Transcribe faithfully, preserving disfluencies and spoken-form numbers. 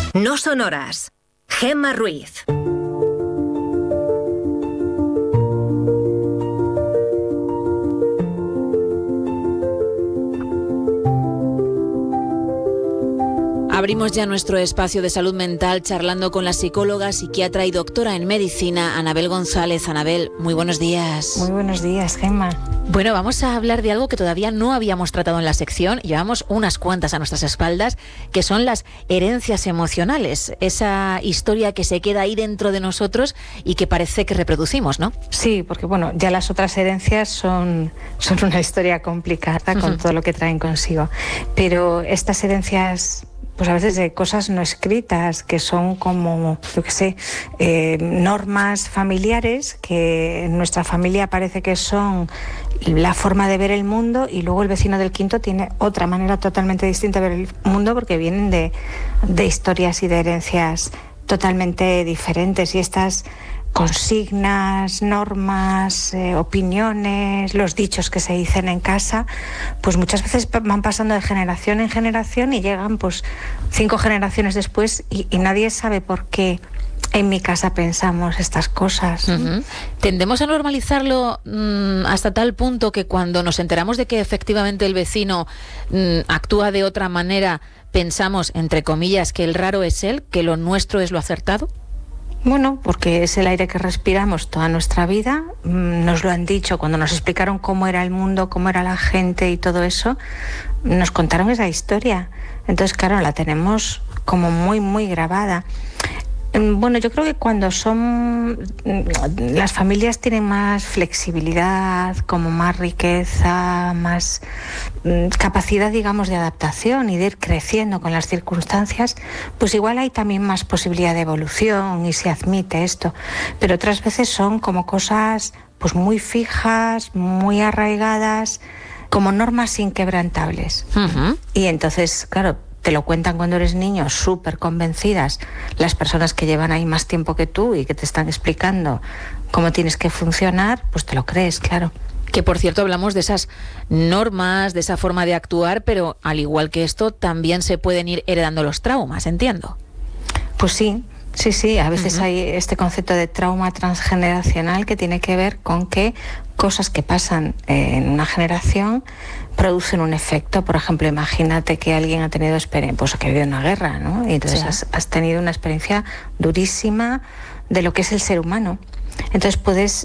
No son horas. Gemma Ruiz. Abrimos ya nuestro espacio de salud mental charlando con la psicóloga, psiquiatra y doctora en medicina, Anabel González. Anabel, muy buenos días. Muy buenos días, Gemma. Bueno, vamos a hablar de algo que todavía no habíamos tratado en la sección. Llevamos unas cuantas a nuestras espaldas, que son las herencias emocionales. Esa historia que se queda ahí dentro de nosotros y que parece que reproducimos, ¿no? Sí, porque bueno, ya las otras herencias son, son una historia complicada con uh-huh. todo lo que traen consigo. Pero estas herencias, pues a veces de cosas no escritas, que son como, yo qué sé, eh, normas familiares que en nuestra familia parece que son la forma de ver el mundo, y luego el vecino del quinto tiene otra manera totalmente distinta de ver el mundo, porque vienen de, de historias y de herencias totalmente diferentes. Y estas consignas, normas, eh, opiniones, los dichos que se dicen en casa, pues muchas veces van pasando de generación en generación y llegan pues cinco generaciones después y, y nadie sabe por qué en mi casa pensamos estas cosas. Uh-huh. Tendemos a normalizarlo mmm, hasta tal punto que cuando nos enteramos de que efectivamente el vecino mmm, actúa de otra manera, pensamos, entre comillas, que el raro es él, que lo nuestro es lo acertado. Bueno, porque es el aire que respiramos toda nuestra vida. Nos lo han dicho cuando nos explicaron cómo era el mundo, cómo era la gente y todo eso. Nos contaron esa historia. Entonces, claro, la tenemos como muy, muy grabada. Bueno, yo creo que cuando son... las familias tienen más flexibilidad, como más riqueza, más capacidad, digamos, de adaptación y de ir creciendo con las circunstancias, pues igual hay también más posibilidad de evolución y se admite esto. Pero otras veces son como cosas pues muy fijas, muy arraigadas, como normas inquebrantables. Uh-huh. Y entonces, claro, te lo cuentan cuando eres niño, súper convencidas, las personas que llevan ahí más tiempo que tú y que te están explicando cómo tienes que funcionar, pues te lo crees, claro. Que por cierto hablamos de esas normas, de esa forma de actuar, pero al igual que esto también se pueden ir heredando los traumas, entiendo. Pues sí, sí, sí, a veces uh-huh. hay este concepto de trauma transgeneracional que tiene que ver con que cosas que pasan en una generación producen un efecto. Por ejemplo, imagínate que alguien ha tenido experiencia, pues que ha habido una guerra, ¿no? Y entonces sí. has, has tenido una experiencia durísima de lo que es el ser humano. Entonces puedes